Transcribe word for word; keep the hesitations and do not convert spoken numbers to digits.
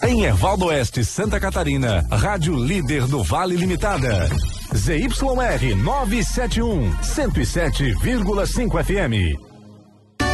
Em Ervaldo Oeste, Santa Catarina, Rádio Líder do Vale Limitada. Z Y R novecentos e setenta e um, cento e sete vírgula cinco F M.